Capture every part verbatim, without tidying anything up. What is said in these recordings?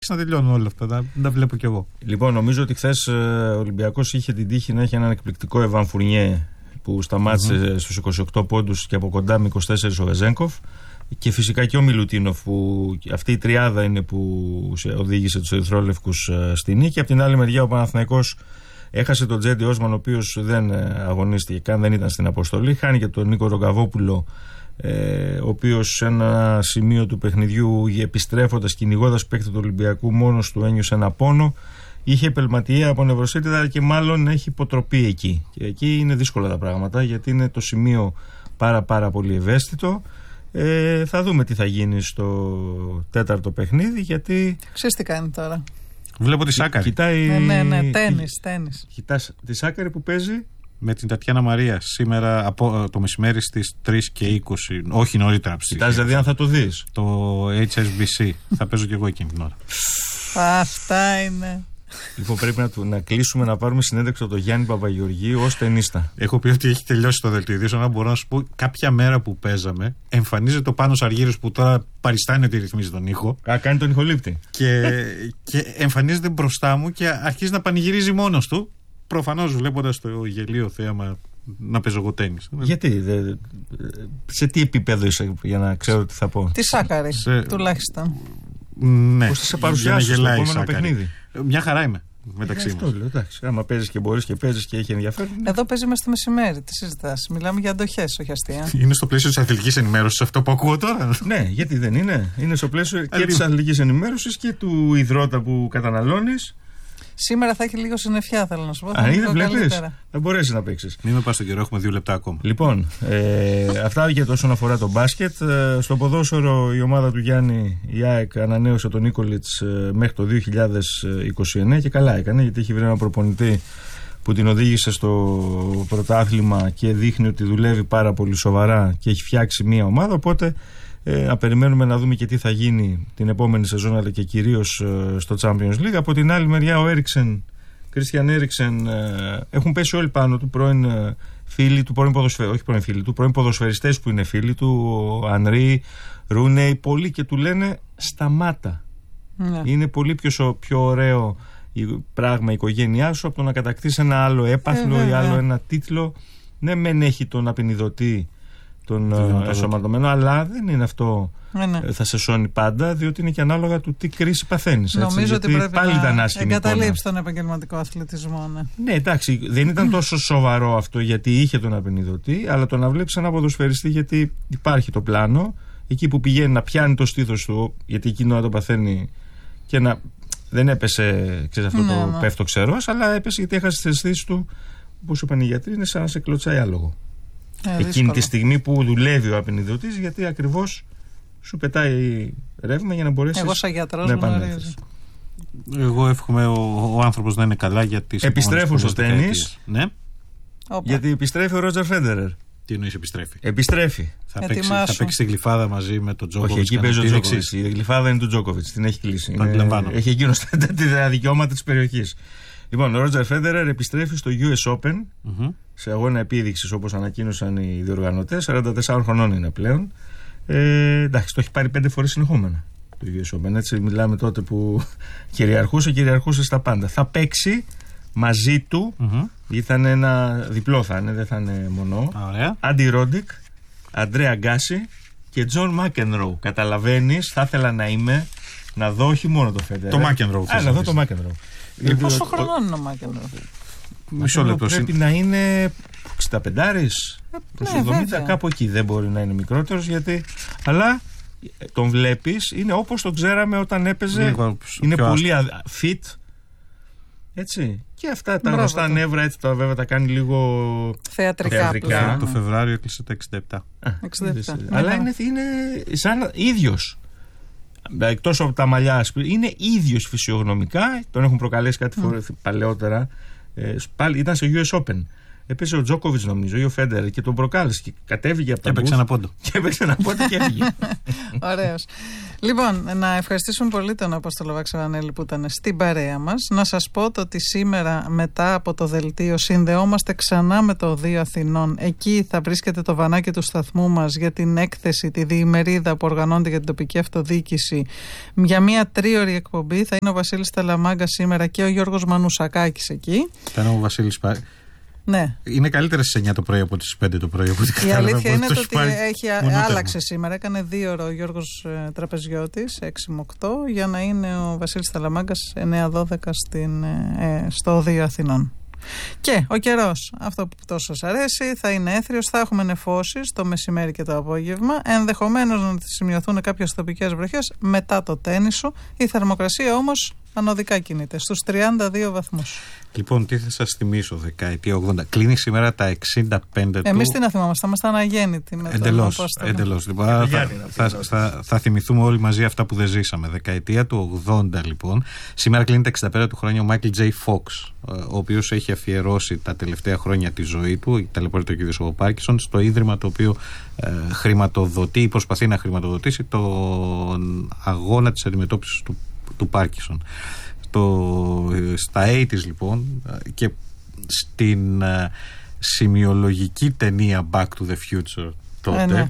Να τελειώνουν όλα αυτά, να, να βλέπω κι εγώ. Λοιπόν, νομίζω ότι χθες ο Ολυμπιακός είχε την τύχη να έχει έναν εκπληκτικό Εβάν Φουρνιέ που σταμάτησε mm-hmm. στους είκοσι οκτώ πόντους και από κοντά με είκοσι τέσσερα ο Βεζένκοφ. Και φυσικά και ο Μιλουτίνοφ, που αυτή η τριάδα είναι που οδήγησε τους ερυθρόλευκους στη νίκη. Από την άλλη μεριά ο Παναθηναϊκός έχασε τον Τζέντι Όσμαν, ο οποίος δεν αγωνίστηκε καν, δεν ήταν στην αποστολή. Χάνει και τον Νίκο Ρογκαβόπουλο, ε, ο οποίος σε ένα σημείο του παιχνιδιού, επιστρέφοντας, κυνηγώντας παίκτη του Ολυμπιακού, μόνος του ένιωσε ένα πόνο. Είχε επελματιαία από νευροσίτιδα και μάλλον έχει υποτροπή εκεί. Και εκεί είναι δύσκολα τα πράγματα, γιατί είναι το σημείο πάρα πάρα πολύ ευαίσθητο. Ε, θα δούμε τι θα γίνει στο τέταρτο παιχνίδι, γιατί. Ξέρεις τι κάνει τώρα. Βλέπω τη Σάκαρη. Κοιτάει... Ναι, ναι, ναι, τένις, τένις. Κοιτάς τη Σάκαρη που παίζει με την Τατιάνα Μαρία σήμερα από το μεσημέρι στις τρεις και είκοσι. Όχι νωρίτερα. Κοιτάς δηλαδή αν θα το δεις. Το έιτς ες μπι σι. Θα παίζω κι εγώ εκείνη την ώρα. Αυτά είναι. Λοιπόν, πρέπει να, του, να κλείσουμε να πάρουμε συνέντευξη από τον Γιάννη Παπαγεωργίου ως ταινίστα. Έχω πει ότι έχει τελειώσει το δελτίο ειδήσεων. Αν μπορώ να σου πω, κάποια μέρα που παίζαμε, εμφανίζεται ο Πάνος Αργύρης που τώρα παριστάνει ότι ρυθμίζει τον ήχο. Α, κάνει τον ηχολήπτη. Και, και εμφανίζεται μπροστά μου και αρχίζει να πανηγυρίζει μόνος του. Προφανώς βλέποντας το γελίο θέαμα να παίζω εγώ τένις. Γιατί, δε, σε τι επίπεδο είσαι, για να ξέρω τι θα πω. Τι Σάκαρη, σε... τουλάχιστον. Ναι, πώς θα σε παρουσιάσει στο επόμενο παιχνίδι. Μια χαρά είμαι μεταξύ ε, μας. Εντάξει, άμα παίζεις και μπορείς και παίζεις και έχει ενδιαφέρον. Εδώ παίζει μέσα στο μεσημέρι. Τι συζητάς? Μιλάμε για αντοχές, όχι αστεία. Είναι στο πλαίσιο της αθλητικής ενημέρωσης αυτό που ακούω τώρα. Ναι, γιατί δεν είναι. Είναι στο πλαίσιο και της αθλητικής ενημέρωσης και του υδρότα που καταναλώνεις. Σήμερα θα έχει λίγο συννεφιά, θέλω να σου πω. Αν είναι, βλέπεις, θα μπορέσει να παίξεις. Μην με πας στον καιρό, έχουμε δύο λεπτά ακόμα. Λοιπόν, ε, αυτά για όσον αφορά το μπάσκετ. Ε, στο ποδόσφαιρο η ομάδα του Γιάννη, η ΑΕΚ, ανανέωσε τον Νίκολιτς ε, μέχρι το δύο χιλιάδες είκοσι εννέα και καλά έκανε, γιατί έχει βρει ένα προπονητή που την οδήγησε στο πρωτάθλημα και δείχνει ότι δουλεύει πάρα πολύ σοβαρά και έχει φτιάξει μια ομάδα. Οπότε Ε, να περιμένουμε να δούμε και τι θα γίνει την επόμενη σεζόν, αλλά και κυρίως ε, στο Champions League. Από την άλλη μεριά ο Έριξεν, Κρίστιαν Έριξεν, ε, έχουν πέσει όλοι πάνω του, πρώην ε, φίλοι του, πρώην ποδοσφαιριστές, όχι πρώην φίλοι του, πρώην ποδοσφαιριστές που είναι φίλοι του, ο Ανρί, Ρούνεϊ, πολλοί, και του λένε σταμάτα. Ναι. Είναι πολύ πιο, πιο ωραίο η, πράγμα η οικογένειά σου από το να κατακτήσει ένα άλλο έπαθλο ε, ή άλλο ένα τίτλο. Ναι, μεν έχει τον απεινιδωτή, τον εσωματωμένο, αλλά δεν είναι αυτό ναι, ναι. θα σε σώνει πάντα, διότι είναι και ανάλογα του τι κρίση παθαίνεις. Νομίζω έτσι, ότι πρέπει πάλι να εγκαταλείψει τον επαγγελματικό αθλητισμό. Ναι. ναι, εντάξει, δεν ήταν τόσο σοβαρό αυτό γιατί είχε τον απεινιδωτή, αλλά το να βλέπεις ένα ποδοσφαιριστή, γιατί υπάρχει το πλάνο, εκεί που πηγαίνει να πιάνει το στήθος του, γιατί εκείνο να το παθαίνει και να. Δεν έπεσε, ξέρεις, αυτό ναι, το ναι. πέφτο ξερός, αλλά έπεσε γιατί έχασε τις αισθήσεις του, όπως είπαν οι γιατροί, είναι σαν να σε κλωτσάει άλογο. Ε, Εκείνη δύσκολο. Τη στιγμή που δουλεύει ο απεινιδωτής, γιατί ακριβώς σου πετάει ρεύμα για να μπορέσεις. Εγώ σαν γιατρός να επανέλθεις. Εγώ εύχομαι ο, ο άνθρωπος να είναι καλά για τις. Επιστρέφω στο τένις. Ναι. Γιατί επιστρέφει ο Ρότζερ Φέντερερ. Τι εννοείς επιστρέφει? Επιστρέφει. Θα παίξει, θα παίξει τη γλυφάδα μαζί με τον Τζόκοβιτς. Όχι, εκεί παίζει ο Τζόκοβιτς. Η γλυφάδα είναι του Τζόκοβιτς. Την έχει κλείσει. Είναι, έχει εκείνο τα δικαιώματα της περιοχής. Λοιπόν, ο Ρότζερ Φέντερερ επιστρέφει στο γιου ες Open mm-hmm. σε αγώνα επίδειξης, όπως ανακοίνωσαν οι διοργανωτές. σαράντα τεσσάρων χρονών είναι πλέον. Ε, εντάξει, το έχει πάρει πέντε φορές συνεχόμενα το γιου ες Open. Έτσι, μιλάμε τότε που κυριαρχούσε, κυριαρχούσε στα πάντα. Θα παίξει μαζί του, mm-hmm. ήταν ένα διπλό, θα είναι, δεν θα είναι μονό. Άντι Ρόντικ, Αντρέα Γκάση και Τζον Μάκενρο. Καταλαβαίνεις, θα ήθελα να είμαι, να δω όχι μόνο το Φέντερερ. Το Μάκενρο. Α, να δω το Μάκενρο. Ε, πόσο χρονών είναι ο Μάκενρο? Μισό λεπτό. Πρέπει να είναι εξήντα πέντε, προς εβδομήντα, κάπου εκεί. Δεν μπορεί να είναι μικρότερος, γιατί. Αλλά τον βλέπεις, είναι όπως τον ξέραμε όταν έπαιζε. Λίγο, είναι πολύ fit. Έτσι. Και αυτά τα γνωστά νεύρα, έτσι, τα βέβαια τα κάνει λίγο θεατρικά. θεατρικά. Το Φεβράριο έκλεισε τα εξήντα επτά. Α, εξήντα επτά. Αλλά είναι, είναι σαν ίδιος. Εκτός από τα μαλλιά, είναι ίδιος φυσιογνωμικά. Τον έχουν προκαλέσει κάτι mm. φορές παλαιότερα. Ε, πάλι, ήταν σε γιου ες Open. έπαιζε ο Τζόκοβιτς νομίζω ή ο Φέντερ και τον προκάλεσε και κατέβηκε από τα έπαιξε ένα πόντο. Και έπαιξε ένα πόντο και έφυγε. Ωραίος. Λοιπόν, να ευχαριστήσουμε πολύ τον Απόστολο Βαξεβανέλη που ήταν στην παρέα μας. Να σας πω το ότι σήμερα μετά από το δελτίο συνδεόμαστε ξανά με το Οδείο Αθηνών. Εκεί θα βρίσκεται το βανάκι του σταθμού μας για την έκθεση, τη διημερίδα που οργανώνεται για την τοπική αυτοδιοίκηση. Για μια τρίωρη εκπομπή θα είναι ο Βασίλης Ταλαμάγκα σήμερα και ο Γιώργος Μανουσακάκης εκεί. Θα είναι ο Βασίλης Πα... Ναι. Είναι καλύτερα στις εννιά το πρωί από τις πέντε το πρωί. Η αλήθεια είναι το ότι πάρει... έχει άλλαξε σήμερα. Έκανε δύο ώρο ο Γιώργος ε, Τραπεζιώτης έξι με οκτώ για να είναι ο Βασίλης Ταλαμάγκας εννιά δώδεκα στην, ε, στο Οδείο Αθηνών. Και ο καιρός, αυτό που τόσο σας αρέσει, θα είναι έθριος, θα έχουμε νεφώσεις το μεσημέρι και το απόγευμα. Ενδεχομένως να σημειωθούν κάποιες τοπικές βροχές μετά το τέννισο. Η θερμοκρασία όμως ανωδικά κινείται στους τριάντα δύο βαθμούς. Λοιπόν, τι θα σας θυμίσω, δεκαετία ογδόντα. Κλείνει σήμερα τα εξήντα πέντε του. Εμείς τι να θυμάμαστε, ήμασταν αγέννητοι με εντελώς, τον Απόστολο. εντελώς. Λοιπόν, θα, θα, θα, θα, θα θυμηθούμε όλοι μαζί αυτά που δεν ζήσαμε. Δεκαετία του ογδόντα, λοιπόν. Σήμερα κλείνει τα εξήντα πέντε του χρόνια ο Μάικλ Τζέι Φόξ, ο οποίος έχει αφιερώσει τα τελευταία χρόνια τη ζωή του, ταλαιπωρείται ο κ. ο Πάρκινσον, στο ίδρυμα το οποίο ε, χρηματοδοτεί ή προσπαθεί να χρηματοδοτήσει τον αγώνα της αντιμετώπισης του, του Πάρκινσον. Το, στα ογδόντα λοιπόν και στην uh, σημειολογική ταινία Back to the Future τότε, ε, ναι.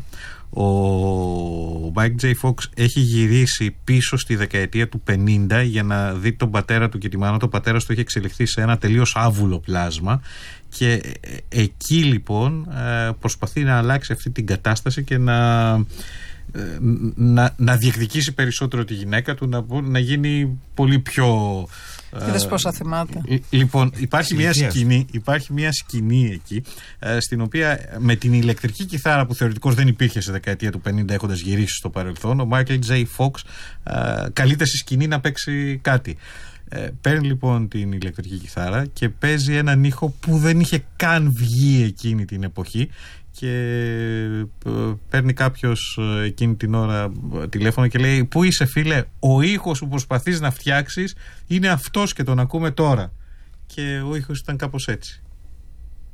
ο Mike J. Fox έχει γυρίσει πίσω στη δεκαετία του πενήντα για να δει τον πατέρα του και τη μάνα του. Ο πατέρας του έχει εξελιχθεί σε ένα τελείως άβουλο πλάσμα και εκεί λοιπόν προσπαθεί να αλλάξει αυτή την κατάσταση και να Να, να διεκδικήσει περισσότερο τη γυναίκα του, να, να γίνει πολύ πιο. Είδες πόσα θυμάται. Λοιπόν, υπάρχει μια, σκηνή, υπάρχει μια σκηνή εκεί, στην οποία με την ηλεκτρική κιθάρα που θεωρητικώς δεν υπήρχε σε δεκαετία του πενήντα, έχοντας γυρίσει στο παρελθόν, ο Michael J. Fox καλείται στη σκηνή να παίξει κάτι. Παίρνει λοιπόν την ηλεκτρική κιθάρα και παίζει έναν ήχο που δεν είχε καν βγει εκείνη την εποχή. Και παίρνει κάποιος εκείνη την ώρα τηλέφωνο και λέει: πού είσαι, φίλε? Ο ήχος που προσπαθείς να φτιάξεις είναι αυτός και τον ακούμε τώρα. Και ο ήχος ήταν κάπως έτσι.